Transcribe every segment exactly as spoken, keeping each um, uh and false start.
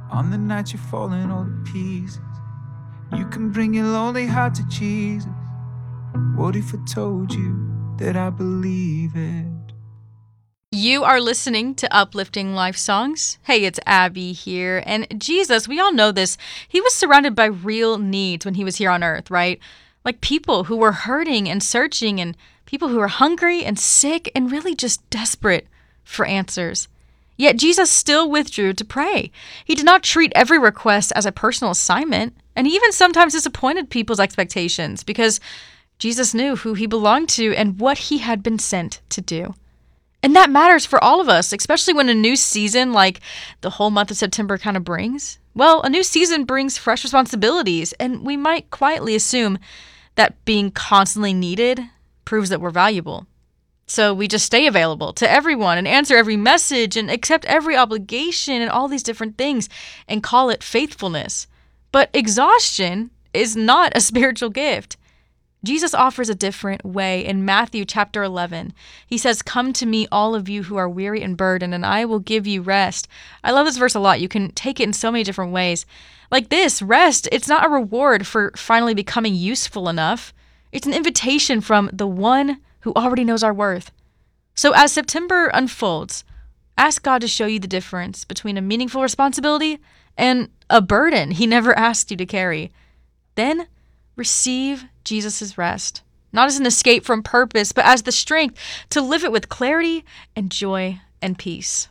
On the night you're falling all to pieces, you can bring your lonely heart to Jesus. What if I told you that I believe it? You are listening to Uplifting Life Songs. Hey, it's Abby here. And Jesus, we all know this, he was surrounded by real needs when he was here on earth, right? Like people who were hurting and searching, and people who were hungry and sick and really just desperate for answers. Yet Jesus still withdrew to pray. He did not treat every request as a personal assignment, and he even sometimes disappointed people's expectations because Jesus knew who he belonged to and what he had been sent to do. And that matters for all of us, especially when a new season like the whole month of September kind of brings. Well, a new season brings fresh responsibilities, and we might quietly assume that being constantly needed proves that we're valuable. So we just stay available to everyone and answer every message and accept every obligation and all these different things and call it faithfulness. But exhaustion is not a spiritual gift. Jesus offers a different way in Matthew chapter eleven. He says, "Come to me, all of you who are weary and burdened, and I will give you rest." I love this verse a lot. You can take it in so many different ways. Like this, rest, it's not a reward for finally becoming useful enough. It's an invitation from the one who already knows our worth. So as September unfolds, ask God to show you the difference between a meaningful responsibility and a burden he never asked you to carry. Then receive Jesus' rest, not as an escape from purpose, but as the strength to live it with clarity and joy and peace.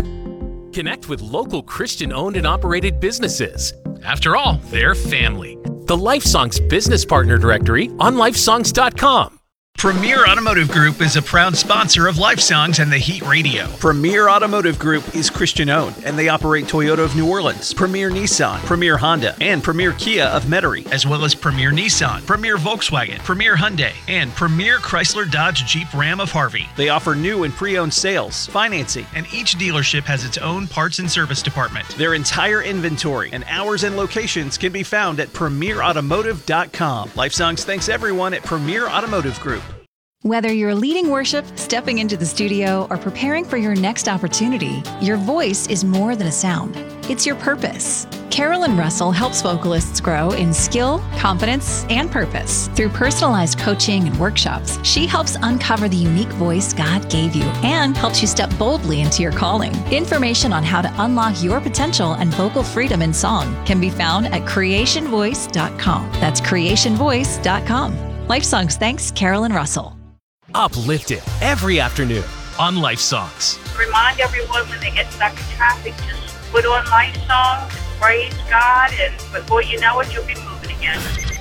Connect with local Christian-owned and operated businesses. After all, they're family. The LifeSongs Business Partner Directory on lifesongs dot com. Premier Automotive Group is a proud sponsor of LifeSongs and the Heat Radio. Premier Automotive Group is Christian-owned, and they operate Toyota of New Orleans, Premier Nissan, Premier Honda, and Premier Kia of Metairie, as well as Premier Nissan, Premier Volkswagen, Premier Hyundai, and Premier Chrysler Dodge Jeep Ram of Harvey. They offer new and pre-owned sales, financing, and each dealership has its own parts and service department. Their entire inventory and hours and locations can be found at premier automotive dot com. LifeSongs thanks everyone at Premier Automotive Group. Whether you're leading worship, stepping into the studio, or preparing for your next opportunity, your voice is more than a sound. It's your purpose. Carolyn Russell helps vocalists grow in skill, confidence, and purpose. Through personalized coaching and workshops, she helps uncover the unique voice God gave you and helps you step boldly into your calling. Information on how to unlock your potential and vocal freedom in song can be found at creation voice dot com. That's creation voice dot com. LifeSongs thanks Carolyn Russell. Uplifted every afternoon on LifeSongs. Remind everyone when they get stuck in traffic, just put on LifeSongs, praise God, and before you know it, you'll be moving again.